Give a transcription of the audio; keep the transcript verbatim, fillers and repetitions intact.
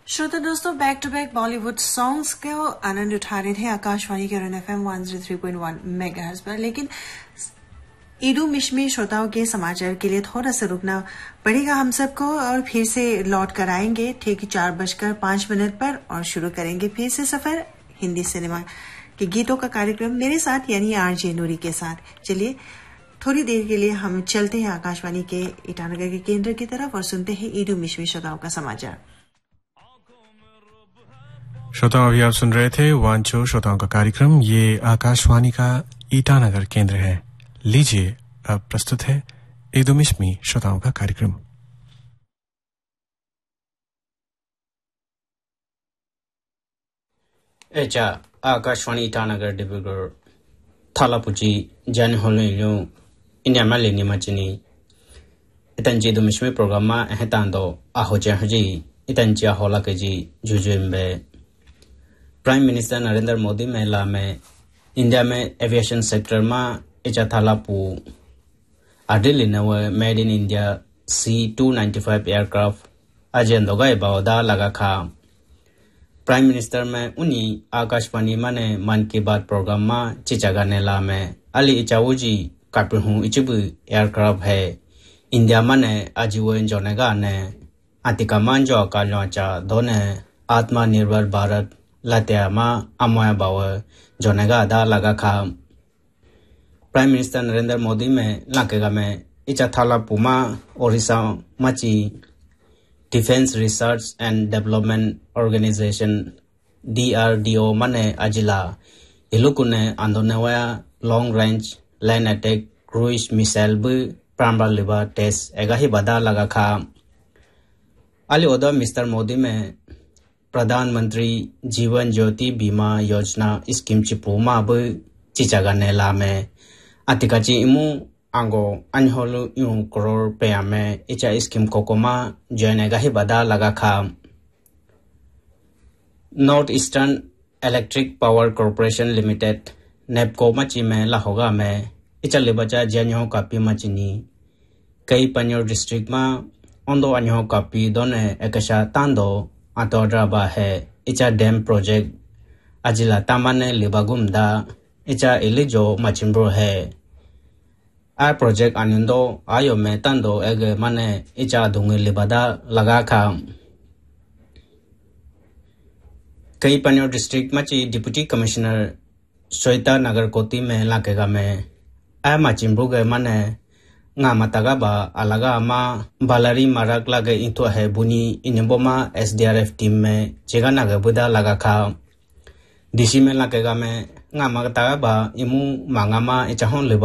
श्रोता दोस्तों back to back Bollywood songs के आनंद उठा रहे थे आकाशवाणी के F M one zero three point one megahertz पर। लेकिन ईडू मिशमी श्रोताओं के समाचार के लिए थोड़ा सा रुकना पड़ेगा हम सबको और फिर से लौट कर आएंगे ठीक चार बजकर पांच मिनट पर और शुरू करेंगे फिर से सफर हिंदी सिनेमा के गीतों का कार्यक्रम मेरे साथ यानी आरजे नूरी के साथ। चलिए थोड़ी देर के लिए हम चलते हैं आकाशवाणी के ईटानगर के केंद्र की तरफ और सुनते हैं ईडू मिशमी श्रोताओं का समाचार। श्रोताओं अभी आप सुन रहे थे वांचो श्रोताओं का कार्यक्रम। ये आकाशवाणी का ईटानगर केंद्र है। लीजिए अब प्रस्तुत है ईडू मिशमी श्रोताओं का कार्यक्रम। एचा आकाशवाणी ईटानगर डिब्रूगढ़ थालापुची जान होलो इंडिया में लेने मचनी इतंजी ईडू मिशमी प्रोग्राम में हेतांदो आहोजे हजी इतंजिया होला के जी जुजुम्बे प्राइम मिनिस्टर नरेंद्र मोदी महिला में इंडिया में एविएशन सेक्टर में एचा थालापू आदिली नवे made in India C to ninety five aircraft अजेंदोगा Bavda लगा खा प्राइम मिनिस्टर में उन्हीं आकाशवाणी माने मन की बात प्रोग्राम में चिचागा नेला में अली इचावुजी कापिहू इचिबु एयरक्राफ्ट है इंडिया माने आजीवन जोनेगा ने आतिका मांजो कालोचा दोने आत्मनिर्भर भारत लात्या मा अमोया बाव जोनेगा दा लगा खा प्राइम मिनिस्टर नरेंद्र मोदी में लाकेगा में इचा थाला पुमा ओडिशा मची defence research and development organisation DRDO मने अजिला इलुकुने आंदोनेवया long range land attack क्रूइज missile बु प्रारंभ लिबा टेस्ट एगाही बदा लगा खा अली ओदा मिस्टर मोदी में प्रधानमंत्री जीवन ज्योति बीमा योजना स्कीम चिपुमा बु चिचागा नेला में अतिकाची इमु आंगो अनहोलु यू करोड़ पेया में इचा स्कीम कोकोमा जोनेगा ही बदा लगा खा north eastern electric power corporation limited NEEPCO मची में लाहोगा में इचा लिबचा जन्यो कापी मचिनी कई पंजोर डिस्ट्रिक्ट में ओंदो अन्यो कापी दोने एकशा तांदो आतोड्राबा है इचा डैम प्रोजेक्ट अजिला तामाने लिबागुमदा इचा इलिजो मचिम्ब्रो है आ प्रोजेक्ट आनंदो आयो में तांदो एगे माने इचा दुंगे लिबादा लगा खा कई पंजोर डिस्ट्रिक्ट मची डिप्टी कमिश्नर श्वेता नगर कोती में लाकेगा में आ मचिम्ब्रो गे माने nga mataga ba alaga ma balari marak lage into है बुनी इनबोमा एसडीआरएफ टीम में जेगा नागा बुदा लगा खा डीसी में लगेगा में nga mataga ba इमु मांगा मा इचाहों